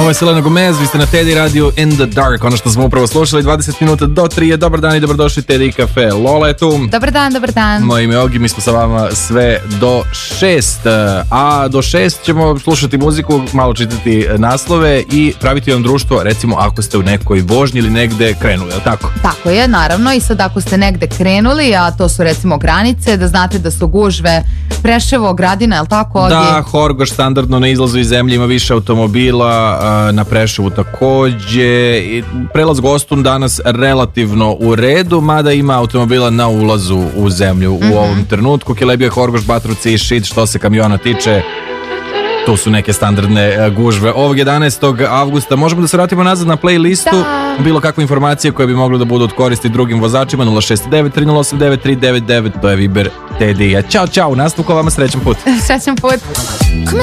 Ovo je Selena Gomez, vi ste na Teddy Radio In The Dark. Ono što smo upravo slušali, 20 minuta do 3 je dobar dan i dobrodošli Teddy Cafe. Lola je tu. Dobar dan, dobar dan. Moje ime je Ogi, mi smo sa vama sve do 6. A do 6 ćemo slušati muziku, malo čitati naslove i praviti vam društvo, recimo ako ste u nekoj vožnji ili negde krenuli, je li tako? Tako je, naravno. I sad ako ste negde krenuli, a to su recimo granice, da znate da su gužve Preševo, Gradina, je li tako, Ogi? Da, Horgoš standardno na izlazu iz zemlje ima više automobila, na Preševu takođe. Prelaz Gostun danas relativno u redu, mada ima automobila na ulazu u zemlju u ovom trenutku. Kelebija, Horgoš, Batrovci i Šid, što se kamiona tiče, to su neke standardne gužve. Ovog 11. avgusta možemo da se vratimo nazad na playlistu. Bilo kakve informacije koje bi moglo da budu od koristi drugim vozačima. 069 3089 399, to je Viber Teddy. Ćao, čao, nastavku vama, srećan put. Srećan put.